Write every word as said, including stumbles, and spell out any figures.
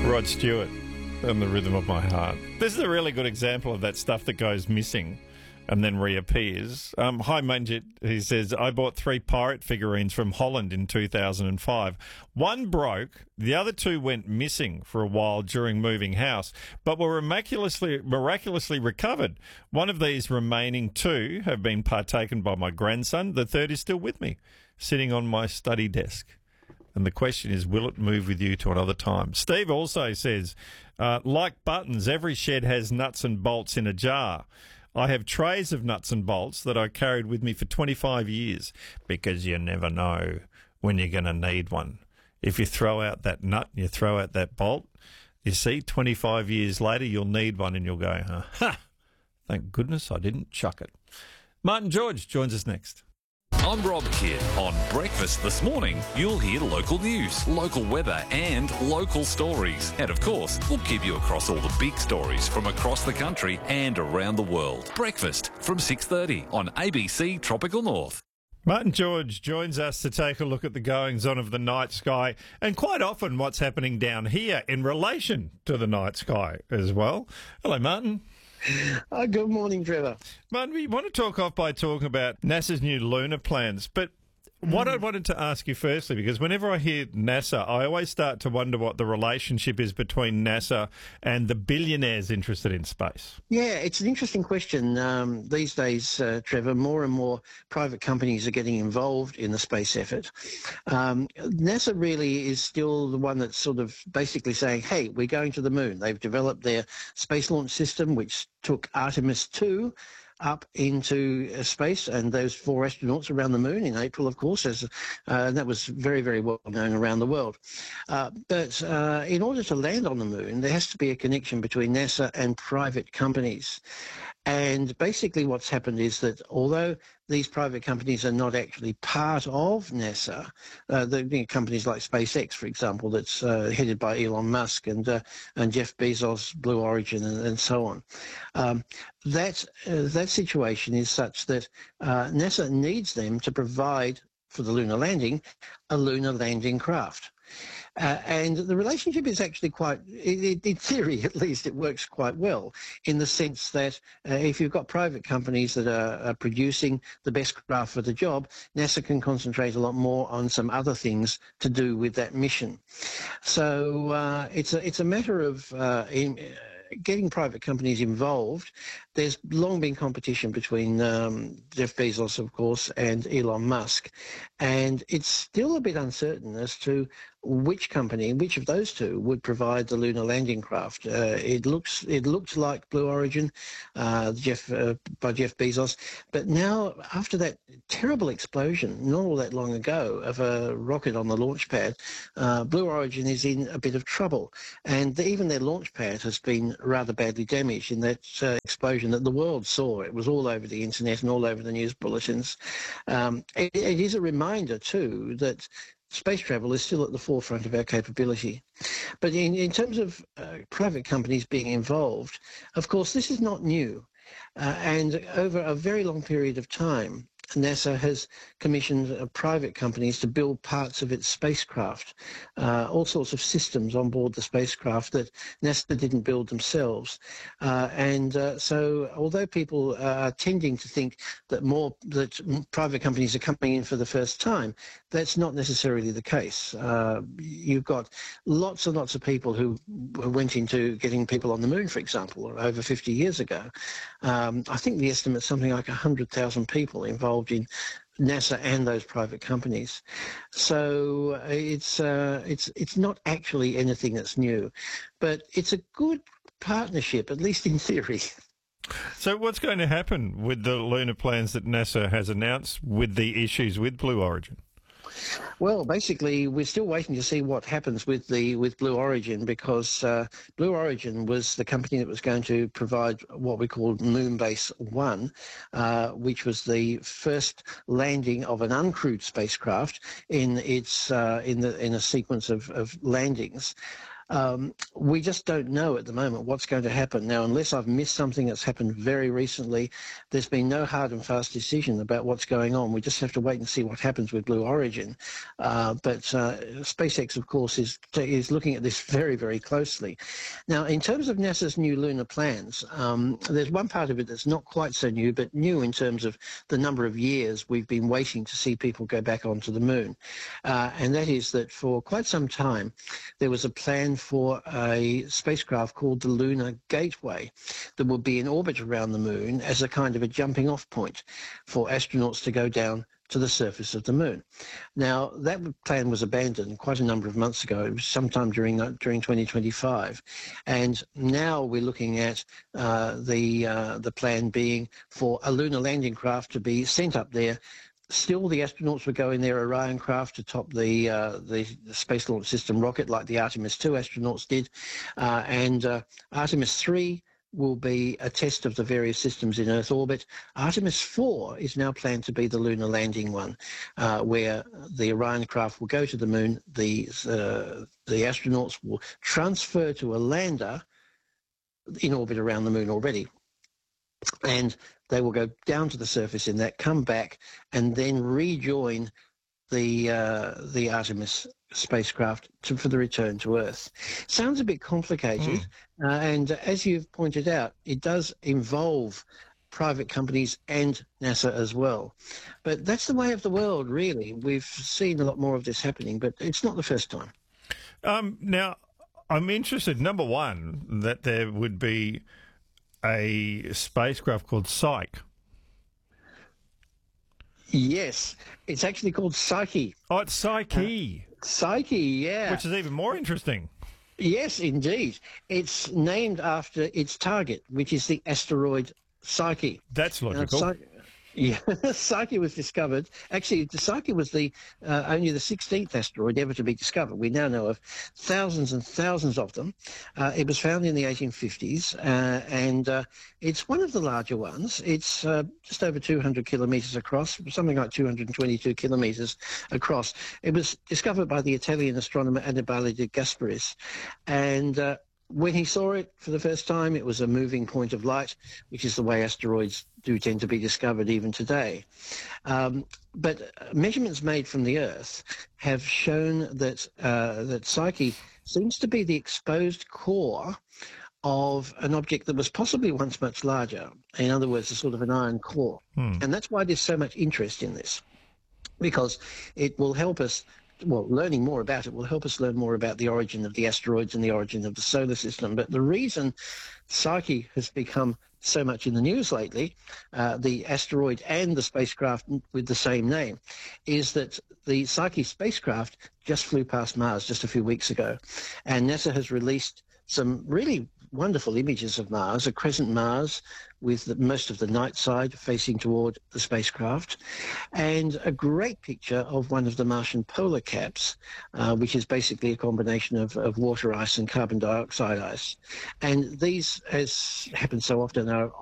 Rod Stewart and The Rhythm of My Heart. This is a really good example of that stuff that goes missing and then reappears. Um, hi, Manjit. He says, I bought three pirate figurines from Holland in two thousand five. One broke. The other two went missing for a while during moving house, but were miraculously, miraculously recovered. One of these remaining two have been partaken by my grandson. The third is still with me, sitting on my study desk. And the question is, will it move with you to another time? Steve also says, uh, like buttons, every shed has nuts and bolts in a jar. I have trays of nuts and bolts that I carried with me for twenty-five years because you never know when you're going to need one. If you throw out that nut and you throw out that bolt, you see, twenty-five years later, you'll need one and you'll go, ha, thank goodness I didn't chuck it. Martin George joins us next. I'm Rob Kidd. On Breakfast this morning, you'll hear local news, local weather and local stories. And of course, we'll keep you across all the big stories from across the country and around the world. Breakfast from six thirty on A B C Tropical North. Martin George joins us to take a look at the goings-on of the night sky and quite often what's happening down here in relation to the night sky as well. Hello, Martin. Uh, good morning, Trevor. Martin, we want to talk off by talking about NASA's new lunar plans, but what mm. I wanted to ask you firstly, because whenever I hear NASA, I always start to wonder what the relationship is between NASA and the billionaires interested in space. Yeah, it's an interesting question. Um, these days, uh, Trevor, more and more private companies are getting involved in the space effort. Um, NASA really is still the one that's sort of basically saying, hey, we're going to the moon. They've developed their space launch system, which took Artemis two up into space, and those four astronauts around the moon in April, of course, as uh, and that was very, very well known around the world. Uh, but uh, in order to land on the moon, there has to be a connection between NASA and private companies. And basically what's happened is that although these private companies are not actually part of NASA, uh, the you know, companies like SpaceX, for example, that's uh, headed by Elon Musk and uh, and Jeff Bezos, Blue Origin, and, and so on, um, that, uh, that situation is such that uh, NASA needs them to provide for the lunar landing a lunar landing craft. Uh, and the relationship is actually quite, in, in theory at least, it works quite well in the sense that uh, if you've got private companies that are, are producing the best craft for the job, NASA can concentrate a lot more on some other things to do with that mission. So uh, it's, a, it's a matter of uh, in, uh, getting private companies involved. There's long been competition between um, Jeff Bezos, of course, and Elon Musk, and it's still a bit uncertain as to which company, which of those two would provide the lunar landing craft. Uh, it looks it looked like Blue Origin, uh, Jeff uh, by Jeff Bezos, but now after that terrible explosion not all that long ago of a rocket on the launch pad, uh, Blue Origin is in a bit of trouble, and the, even their launch pad has been rather badly damaged in that uh, explosion that the world saw. It was all over the internet and all over the news bulletins. Um, it, it is a reminder too that space travel is still at the forefront of our capability. But in, in terms of uh, private companies being involved, of course, this is not new. Uh, and over a very long period of time, NASA has commissioned uh, private companies to build parts of its spacecraft, uh, all sorts of systems on board the spacecraft that NASA didn't build themselves. Uh, and uh, so although people are tending to think that more that private companies are coming in for the first time, that's not necessarily the case. Uh, you've got lots and lots of people who went into getting people on the moon, for example, over fifty years ago. Um, I think the estimate's something like one hundred thousand people involved in NASA and those private companies. So it's uh, it's it's not actually anything that's new, but it's a good partnership, at least in theory. So what's going to happen with the lunar plans that NASA has announced with the issues with Blue Origin? Well, basically, we're still waiting to see what happens with the with Blue Origin, because uh, Blue Origin was the company that was going to provide what we called Moonbase One, uh, which was the first landing of an uncrewed spacecraft in its uh, in the in a sequence of, of landings. Um, we just don't know at the moment what's going to happen. Now, unless I've missed something that's happened very recently, there's been no hard and fast decision about what's going on. We just have to wait and see what happens with Blue Origin. Uh, but uh, SpaceX, of course, is is looking at this very, very closely. Now, in terms of NASA's new lunar plans, um, there's one part of it that's not quite so new, but new in terms of the number of years we've been waiting to see people go back onto the moon. Uh, and that is that for quite some time, there was a plan for a spacecraft called the Lunar Gateway that would be in orbit around the moon as a kind of a jumping off point for astronauts to go down to the surface of the moon. Now, that plan was abandoned quite a number of months ago. It was sometime during during twenty twenty-five. And now we're looking at uh, the, uh, the plan being for a lunar landing craft to be sent up there. Still, the astronauts would go in their Orion craft to top the, uh, the the Space Launch System rocket like the Artemis two astronauts did. Uh, and uh, Artemis three will be a test of the various systems in Earth orbit. Artemis four is now planned to be the lunar landing one, uh, where the Orion craft will go to the moon. The, uh, the astronauts will transfer to a lander in orbit around the moon already. And they will go down to the surface in that, come back, and then rejoin the uh, the Artemis spacecraft to, for the return to Earth. Sounds a bit complicated, mm. uh, and as you've pointed out, it does involve private companies and NASA as well. But that's the way of the world, really. We've seen a lot more of this happening, but it's not the first time. Um, now, I'm interested, number one, that there would be a spacecraft called Psyche. Yes, it's actually called Psyche. Oh, it's Psyche. Uh, Psyche, yeah. Which is even more interesting. Yes, indeed. It's named after its target, which is the asteroid Psyche. That's logical. Uh, Psyche, yeah, Psyche was discovered. Actually, the Psyche was the uh, only the sixteenth asteroid ever to be discovered. We now know of thousands and thousands of them. Uh, it was found in the eighteen fifties, uh, and uh, it's one of the larger ones. It's uh, just over two hundred kilometres across, something like two hundred twenty-two kilometres across. It was discovered by the Italian astronomer Annibale de Gasparis, and uh, when he saw it for the first time, it was a moving point of light, which is the way asteroids do tend to be discovered even today. Um, but measurements made from the Earth have shown that uh, that Psyche seems to be the exposed core of an object that was possibly once much larger. In other words, a sort of an iron core. Hmm. And that's why there's so much interest in this, because it will help us well, learning more about it will help us learn more about the origin of the asteroids and the origin of the solar system. But the reason Psyche has become so much in the news lately, uh, the asteroid and the spacecraft with the same name, is that the Psyche spacecraft just flew past Mars just a few weeks ago. And NASA has released some really wonderful images of Mars, a crescent Mars with the, most of the night side facing toward the spacecraft, and a great picture of one of the Martian polar caps, uh, which is basically a combination of, of water ice and carbon dioxide ice. And these, as happens so often, are